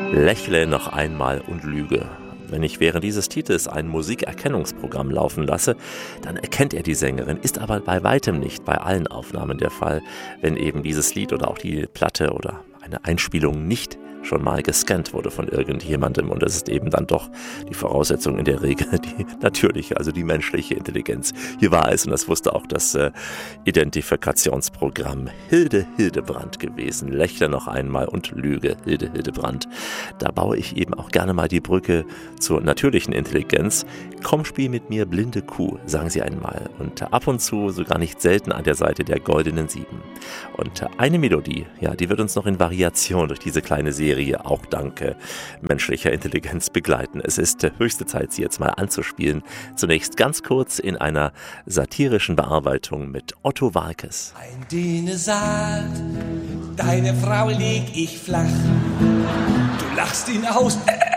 Lächle noch einmal und lüge. Wenn ich während dieses Titels ein Musikerkennungsprogramm laufen lasse, dann erkennt er die Sängerin, ist aber bei weitem nicht bei allen Aufnahmen der Fall, wenn eben dieses Lied oder auch die Platte oder eine Einspielung nicht schon mal gescannt wurde von irgendjemandem, und das ist eben dann doch die Voraussetzung in der Regel, die natürliche, also die menschliche Intelligenz. Hier war es, und das wusste auch das Identifikationsprogramm, Hilde Hildebrandt gewesen. Lächle noch einmal und lüge, Hilde Hildebrandt. Da baue ich eben auch gerne mal die Brücke zur natürlichen Intelligenz. Komm, spiel mit mir, blinde Kuh, sagen sie einmal. Und ab und zu, sogar nicht selten, an der Seite der goldenen 7. Und eine Melodie, ja, die wird uns noch in Variation durch diese kleine Serie auch dank menschlicher Intelligenz begleiten. Es ist höchste Zeit, sie jetzt mal anzuspielen. Zunächst ganz kurz in einer satirischen Bearbeitung mit Otto Waalkes. Ein Diener sagt, deine Frau leg ich flach. Du lachst ihn aus,